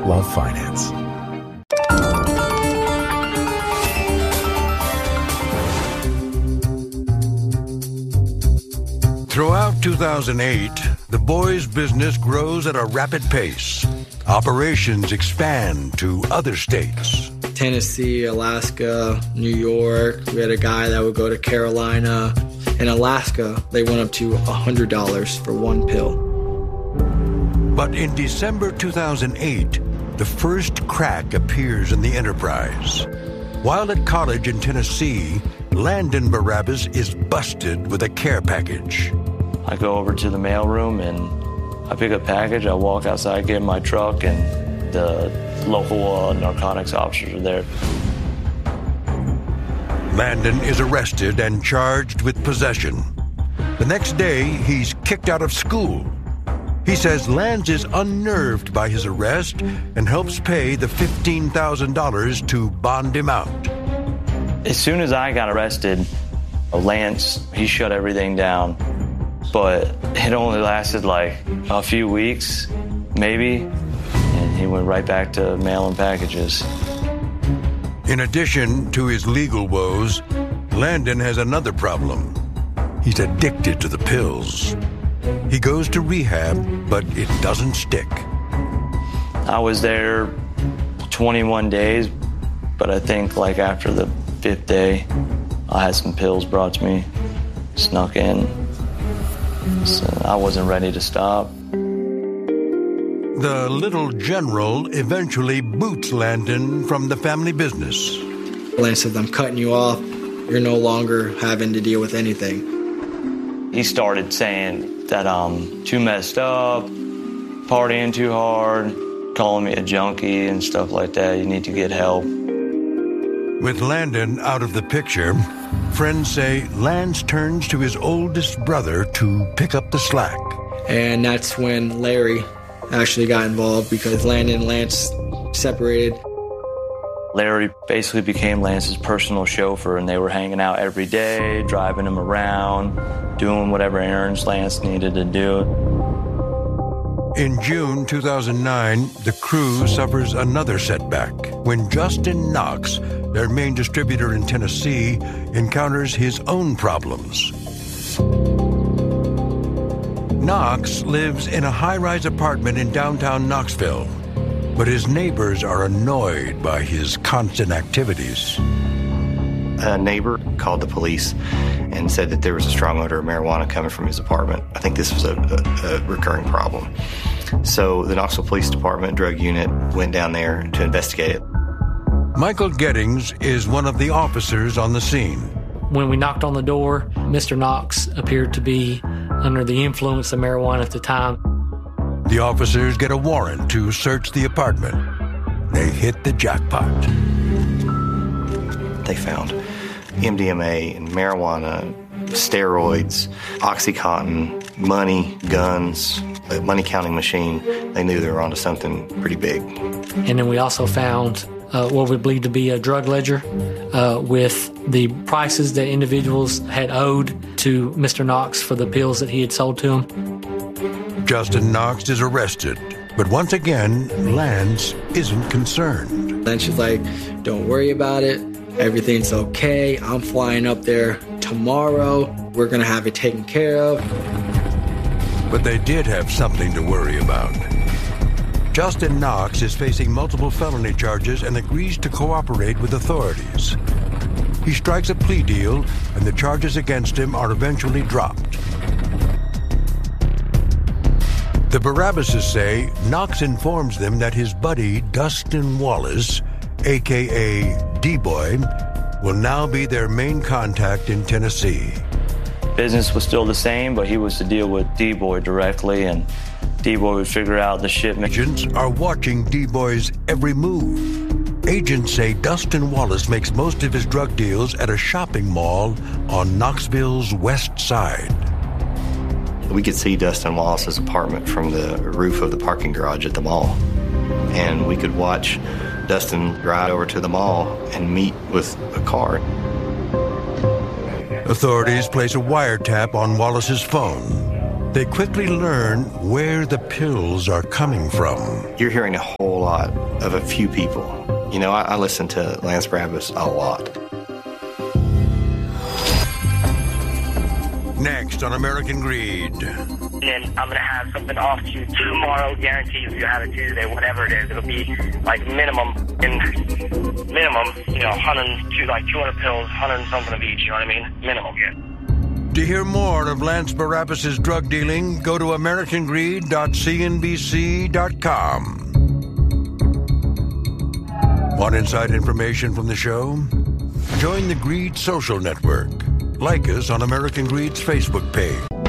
Wealth Finance. Throughout 2008, the boys' business grows at a rapid pace. Operations expand to other states. Tennessee, Alaska, New York. We had a guy that would go to Carolina. In Alaska, they went up to $100 for one pill. But in December 2008, the first crack appears in the enterprise. While at college in Tennessee, Landon Barabbas is busted with a care package. I go over to the mailroom and I pick up a package. I walk outside, get in my truck, and the local narcotics officers are there. Landon is arrested and charged with possession. The next day, he's kicked out of school. He says Lance is unnerved by his arrest and helps pay the $15,000 to bond him out. As soon as I got arrested, Lance, he shut everything down. But it only lasted like a few weeks, maybe, and he went right back to mailing packages. In addition to his legal woes, Landon has another problem. He's addicted to the pills. He goes to rehab, but it doesn't stick. I was there 21 days, but I think like after the 5th day, I had some pills brought to me, snuck in. So I wasn't ready to stop. The little general eventually boots Landon from the family business. Lance said, I'm cutting you off. You're no longer having to deal with anything. He started saying that I'm too messed up, partying too hard, calling me a junkie and stuff like that. You need to get help. With Landon out of the picture, friends say Lance turns to his oldest brother to pick up the slack. And that's when Larry actually got involved because Landon and Lance separated. Larry basically became Lance's personal chauffeur, and they were hanging out every day, driving him around, doing whatever errands Lance needed to do. In June 2009, the crew suffers another setback when Justin Knox, their main distributor in Tennessee, encounters his own problems. Knox lives in a high-rise apartment in downtown Knoxville, but his neighbors are annoyed by his constant activities. A neighbor called the police and said that there was a strong odor of marijuana coming from his apartment. I think this was a recurring problem. So the Knoxville Police Department drug unit went down there to investigate it. Michael Gettings is one of the officers on the scene. When we knocked on the door, Mr. Knox appeared to be under the influence of marijuana at the time. The officers get a warrant to search the apartment. They hit the jackpot. They found MDMA and marijuana, steroids, OxyContin, money, guns, a money counting machine. They knew they were onto something pretty big. And then we also found what we believe to be a drug ledger with the prices that individuals had owed to Mr. Knox for the pills that he had sold to him. Justin Knox is arrested, but once again, Lance isn't concerned. Lance is like, don't worry about it. Everything's okay. I'm flying up there tomorrow. We're going to have it taken care of. But they did have something to worry about. Justin Knox is facing multiple felony charges and agrees to cooperate with authorities. He strikes a plea deal, and the charges against him are eventually dropped. The Barabbases say Knox informs them that his buddy Dustin Wallace, a.k.a. D-Boy, will now be their main contact in Tennessee. Business was still the same, but he was to deal with D-Boy directly, and D-Boy would figure out the shipment. Agents are watching D-Boy's every move. Agents say Dustin Wallace makes most of his drug deals at a shopping mall on Knoxville's west side. We could see Dustin Wallace's apartment from the roof of the parking garage at the mall. And we could watch Dustin ride over to the mall and meet with a car. Authorities place a wiretap on Wallace's phone. They quickly learn where the pills are coming from. You're hearing a whole lot of a few people. You know, I listen to Lance Barabbas a lot. Next on American Greed. And then I'm going to have something off to you tomorrow, guaranteed. If you have it Tuesday, whatever it is, it'll be like minimum, you know, 100, like 200 pills, 100 and something of each, you know what I mean? Minimum, yeah. To hear more of Lance Barabbas' drug dealing, go to americangreed.cnbc.com. Want inside information from the show? Join the Greed Social Network. Like us on American Greed's Facebook page.